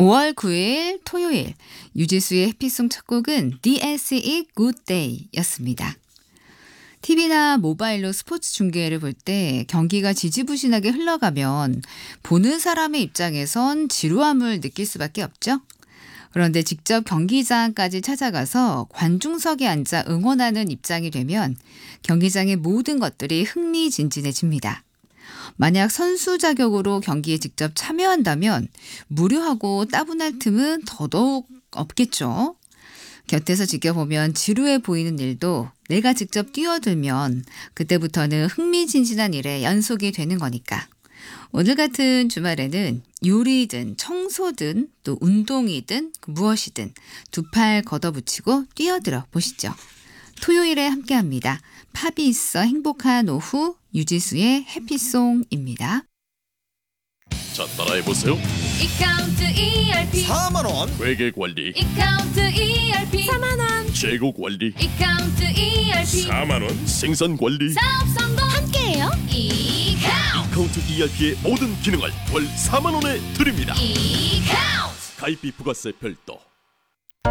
5월 9일 토요일 유지수의 해피송 첫 곡은 DSE Good Day 였습니다. TV나 모바일로 스포츠 중계를 볼 때 경기가 지지부진하게 흘러가면 보는 사람의 입장에선 지루함을 느낄 수밖에 없죠. 그런데 직접 경기장까지 찾아가서 관중석에 앉아 응원하는 입장이 되면 경기장의 모든 것들이 흥미진진해집니다. 만약 선수 자격으로 경기에 직접 참여한다면 무료하고 따분할 틈은 더더욱 없겠죠. 곁에서 지켜보면 지루해 보이는 일도 내가 직접 뛰어들면 그때부터는 흥미진진한 일의 연속이 되는 거니까. 오늘 같은 주말에는 요리든 청소든 또 운동이든 무엇이든 두 팔 걷어붙이고 뛰어들어 보시죠. 토요일에 함께합니다. 팝이 있어 행복한 오후 유지수의 해피송입니다. 자, 따라해보세요. 이카운트 ERP 4만원 회계관리, 이카운트 ERP 4만원 재고관리, 이카운트 ERP 4만원 생산관리. 사업 성공 함께해요. 이카운트 ERP의 모든 기능을 월 4만원에 드립니다. 이카운트 가입비 부가세 별도,